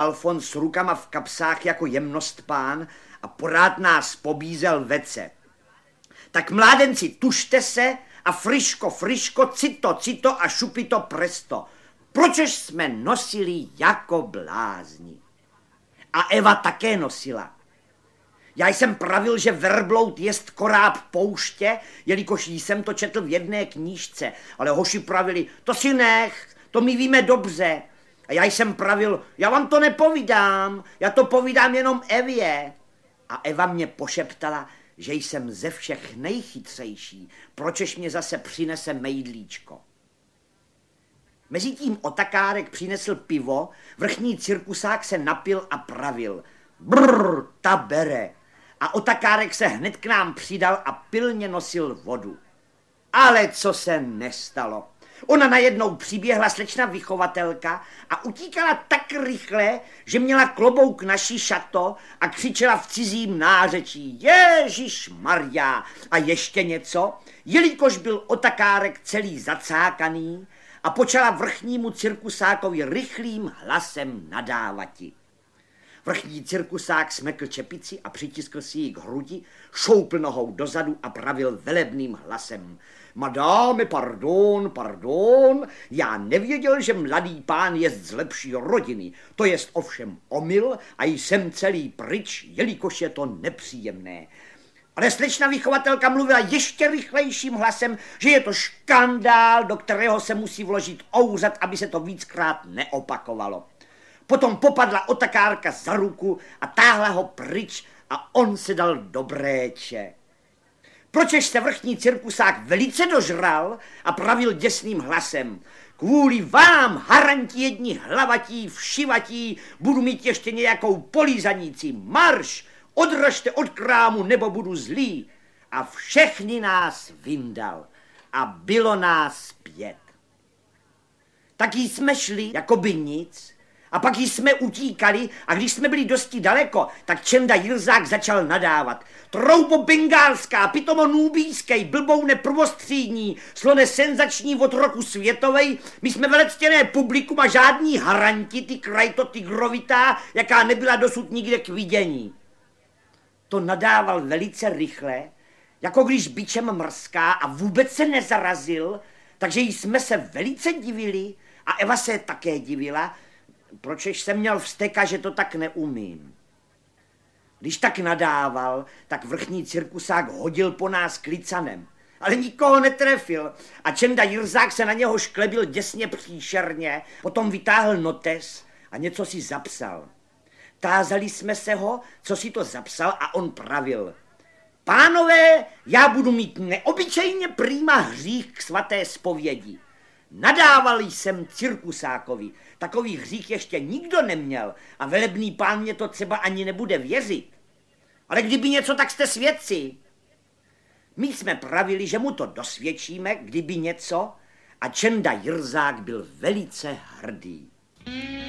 Alfons s rukama v kapsách jako jemnost pán a porád nás pobízel vece. Tak mládenci, tušte se a friško, cito a šupito presto. Pročež jsme nosili jako blázni. A Eva také nosila. Já jsem pravil, že verbloud jest koráb pouště, jelikož jsem to četl v jedné knížce, ale hoši pravili, to si nech, to my víme dobře. A já jsem pravil, já vám to nepovídám, já to povídám jenom Evě. A Eva mě pošeptala, že jsem ze všech nejchytřejší, pročež mě zase přinese mejdlíčko. Mezitím otakárek přinesl pivo, vrchní cirkusák se napil a pravil. Brr, ta bere. A otakárek se hned k nám přidal a pilně nosil vodu. Ale co se nestalo? Ona najednou přiběhla slečna vychovatelka a utíkala tak rychle, že měla klobouk na šišato a křičela v cizím nářečí Ježišmarja a ještě něco, jelikož byl otakárek celý zacákaný a počala vrchnímu cirkusákovi rychlým hlasem nadávati. Vrchní cirkusák smekl čepici a přitiskl si ji k hrudi, šoupl nohou dozadu a pravil velebným hlasem. Madáme, pardon, já nevěděl, že mladý pán jest z lepší rodiny. To jest ovšem omyl a jsem celý pryč, jelikož je to nepříjemné. Ale slečna vychovatelka mluvila ještě rychlejším hlasem, že je to škandál, do kterého se musí vložit ouřad, aby se to víckrát neopakovalo. Potom popadla otakárka za ruku a táhla ho pryč a on se dal do bréče. Pročež se vrchní cirkusák velice dožral a pravil děsným hlasem. Kvůli vám, haranti jedni hlavatí, všivatí, budu mít ještě nějakou polízaníci. Marš, odražte od krámu, nebo budu zlý. A všechny nás vyndal a bylo nás 5. Tak jsme šli, jako by nic, a pak jsme utíkali a když jsme byli dosti daleko, tak Čenda Jirzák začal nadávat. Troubo bengálská, pitomo nůbískej, blboune prvostřídní, slone senzační od roku světovej, my jsme velectěné publikum a žádní haranti, ty krajto tygrovitá, jaká nebyla dosud nikde k vidění. To nadával velice rychle, jako když bičem mrská a vůbec se nezarazil, takže jsme se velice divili a Eva se také divila, pročež jsem měl vzteka, že to tak neumím. Když tak nadával, tak vrchní cirkusák hodil po nás klicanem, ale nikoho netrefil a Čenda Jirzák se na něho šklebil děsně příšerně, potom vytáhl notes a něco si zapsal. Tázali jsme se ho, co si to zapsal a on pravil. Pánové, já budu mít neobyčejně prýma hřích k svaté zpovědi. Nadával jsem cirkusákovi, takový hřích ještě nikdo neměl a velebný pán mě to třeba ani nebude věřit. Ale kdyby něco, tak jste svědci. My jsme pravili, že mu to dosvědčíme, kdyby něco, a Čenda Jirzák byl velice hrdý.